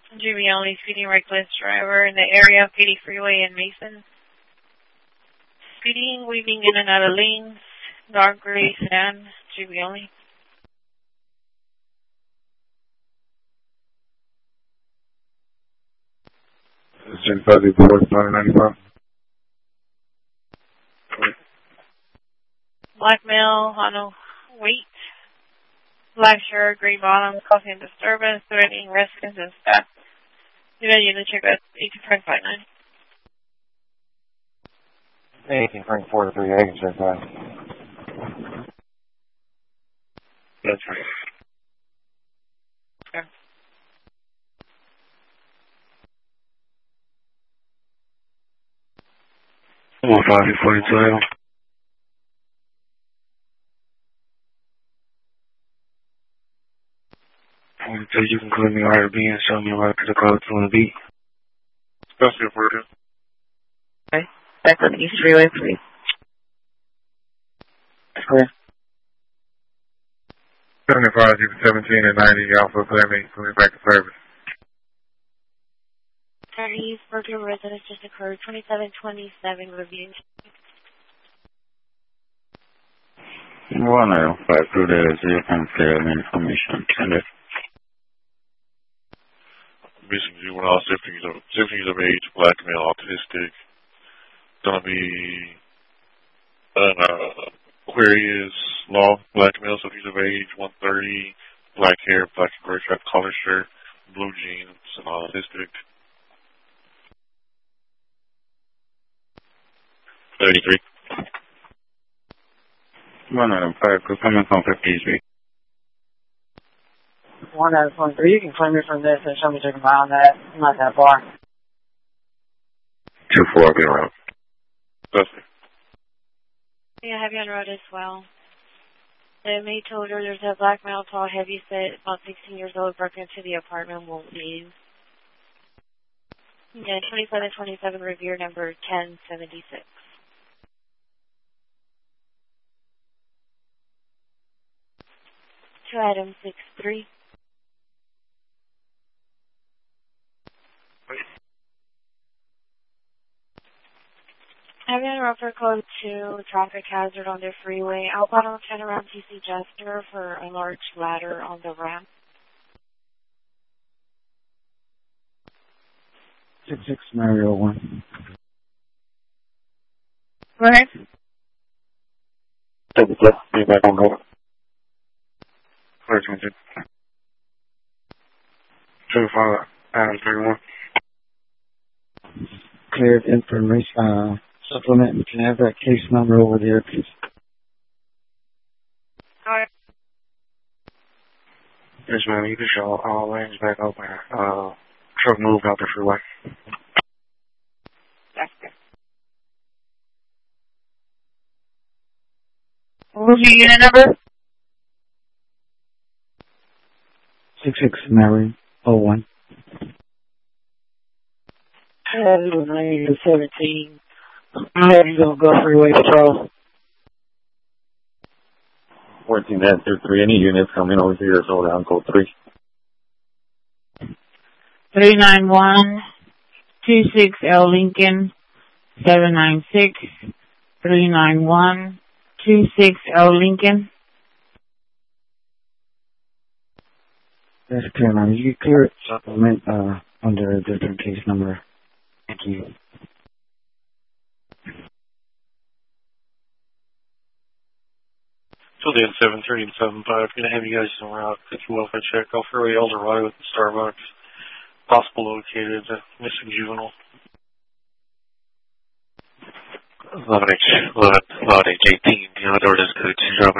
Giuliani speeding reckless driver in the area of Katy Freeway in Mason. Speeding, weaving in and out of lanes, dark gray sedan, Giuliani. Gen 5 Board 995. Black male on a weight, black shirt, gray bottom, causing disturbance, threatening residents and staff. Unit check at 18.59. 18.43, I can check that. That's right. Okay. Come on, 542. So you can call me RB and show me where the code to want to be. Especially if we're good. Okay. Back on the East Freeway, please. Clear. 75, 17 and 90, Alpha, clear me. Put me back to service. East Berkeley residence just occurred, 2727 reviewing. 105 through there, so you can clear information. Send it. Mission juvenile, 16 years of age, black male, autistic. Gonna be an Aquarius law, black male, 16 years of age, 130, black hair, black and gray striped collar shirt, blue jeans, and autistic. 33. 105, could come in from 53. 123, you can claim me from this and show me taking mile on that. I'm not that far. 24, I'll be around. Perfect. Yeah, I have you on road as well. The maid told her there's a black male, tall, heavy set, about 16 years old, broke into the apartment, won't leave. Yeah, 2727 Revere number 1076. To item 63. Having a refer code 2, traffic hazard on the freeway. Outbound turn around TC Jester for a large ladder on the ramp. 66 Mario 1. Go ahead. Take it, be back on go. Clear 22. 25, Adam 31. Cleared information, supplement. Can I have that case number over there, please? Alright. Yes, ma'am, you can show all lanes back open. Truck moved out the freeway. That's good. What was your unit number? 66 Mary 01. It was 9 to 17. I'm ready to go freeway patrol. 14 answer 3. Any units coming over here, so down code 3. 391 26L Lincoln 796 391 26L Lincoln. That's clear, ma'am. You clear it supplement under a different case number. Thank you. Till the end 730 and 75. Gonna have you guys en route. Get your welfare check. Off freeway Eldorado with the Starbucks. Possible located. Missing juvenile. 11H18. The other door is code 2.